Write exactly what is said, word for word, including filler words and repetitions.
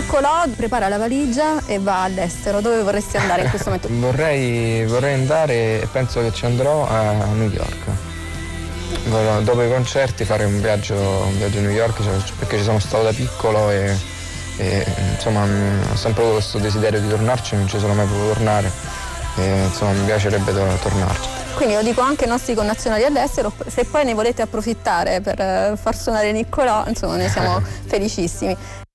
Niccolò prepara la valigia e va all'estero. Dove vorresti andare in questo momento? Vorrei, vorrei andare, e penso che ci andrò, a New York. Vorrò, dopo i concerti, fare un viaggio, un viaggio a New York, cioè, perché ci sono stato da piccolo e, e insomma ho sempre avuto questo desiderio di tornarci, non ci sono mai potuto tornare e insomma mi piacerebbe to- tornarci. Quindi lo dico anche ai nostri connazionali all'estero, se poi ne volete approfittare per far suonare Niccolò, insomma ne siamo felicissimi.